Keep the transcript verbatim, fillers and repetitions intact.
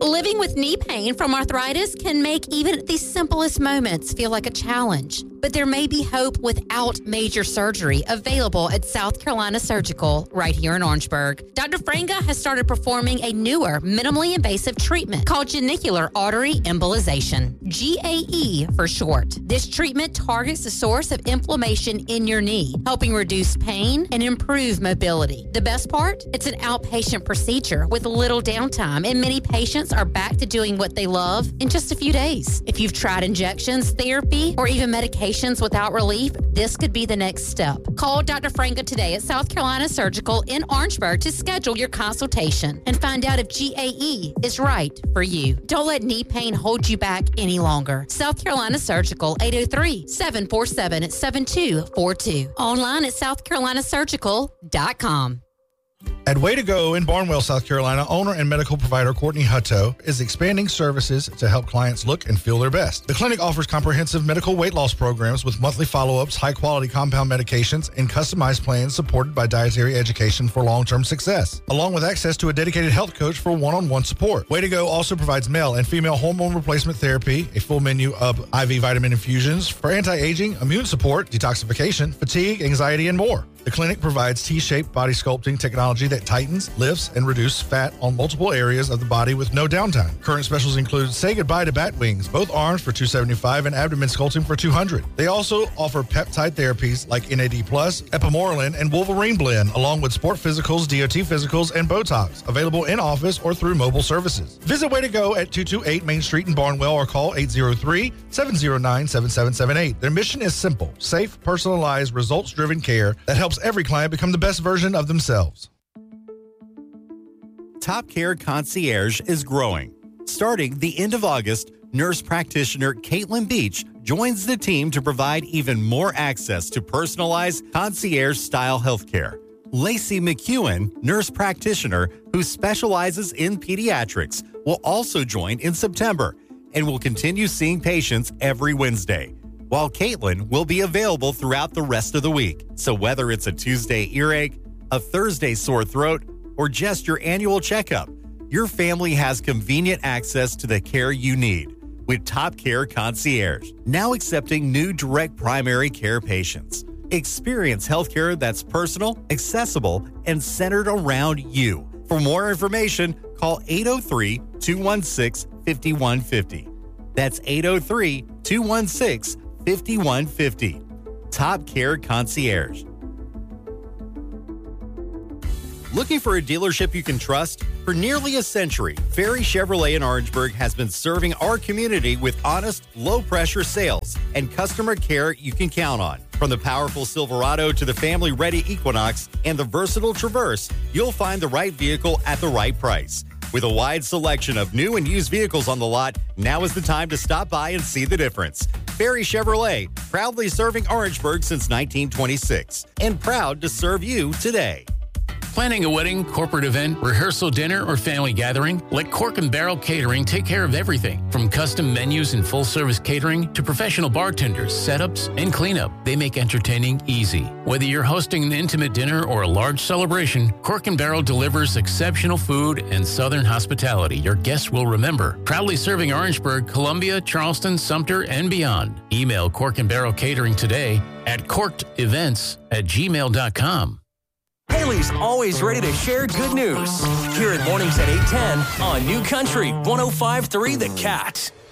Living with knee pain from arthritis can make even the simplest moments feel like a challenge. But there may be hope without major surgery available at South Carolina Surgical right here in Orangeburg. Doctor Franga has started performing a newer, minimally invasive treatment called genicular artery embolization, G A E for short. This treatment targets the source of inflammation in your knee, helping reduce pain and improve mobility. The best part? It's an outpatient procedure with little downtime, and many patients are back to doing what they love in just a few days. If you've tried injections, therapy, or even medication without relief, this could be the next step. Call Doctor Franga today at South Carolina Surgical in Orangeburg to schedule your consultation and find out if G A E is right for you. Don't let knee pain hold you back any longer. South Carolina Surgical, eight oh three, seven four seven, seven two four two. Online at south carolina surgical dot com. At Way to Go in Barnwell, South Carolina, owner and medical provider Courtney Hutto is expanding services to help clients look and feel their best. The clinic offers comprehensive medical weight loss programs with monthly follow-ups, high-quality compound medications, and customized plans supported by dietary education for long-term success, along with access to a dedicated health coach for one-on-one support. Way to Go also provides male and female hormone replacement therapy, a full menu of I V vitamin infusions for anti-aging, immune support, detoxification, fatigue, anxiety, and more. The clinic provides T-shaped body sculpting technology that tightens, lifts, and reduces fat on multiple areas of the body with no downtime. Current specials include Say Goodbye to Bat Wings, both arms for two hundred seventy-five dollars and abdomen sculpting for two hundred dollars. They also offer peptide therapies like N A D plus, Epimorelin, and Wolverine Blend, along with sport physicals, D O T physicals, and Botox, available in office or through mobile services. Visit Way to Go at two two eight Main Street in Barnwell or call eight oh three, seven oh nine, seven seven seven eight. Their mission is simple: safe, personalized, results-driven care that helps every client become the best version of themselves. Top Care Concierge is growing. Starting the end of August, nurse practitioner Caitlin Beach joins the team to provide even more access to personalized concierge-style healthcare. Lacey McEwen, nurse practitioner who specializes in pediatrics, will also join in September and will continue seeing patients every Wednesday, while Caitlin will be available throughout the rest of the week. So whether it's a Tuesday earache, a Thursday sore throat, or just your annual checkup, your family has convenient access to the care you need with Top Care Concierge, now accepting new direct primary care patients. Experience healthcare that's personal, accessible, and centered around you. For more information, call eight oh three, two one six, five one five oh. That's eight oh three, two one six, five one five oh. Top Care Concierge. Looking for a dealership you can trust? For nearly a century, Ferry Chevrolet in Orangeburg has been serving our community with honest, low-pressure sales and customer care you can count on. From the powerful Silverado to the family-ready Equinox and the versatile Traverse, you'll find the right vehicle at the right price. With a wide selection of new and used vehicles on the lot, now is the time to stop by and see the difference. Ferry Chevrolet, proudly serving Orangeburg since nineteen twenty-six, and proud to serve you today. Planning a wedding, corporate event, rehearsal dinner, or family gathering? Let Cork and Barrel Catering take care of everything. From custom menus and full-service catering to professional bartenders, setups, and cleanup, they make entertaining easy. Whether you're hosting an intimate dinner or a large celebration, Cork and Barrel delivers exceptional food and southern hospitality your guests will remember. Proudly serving Orangeburg, Columbia, Charleston, Sumter, and beyond. Email Cork and Barrel Catering today at corked events at gmail dot com. Haley's always ready to share good news. Hear it mornings at eight ten on New Country one oh five point three The Cat.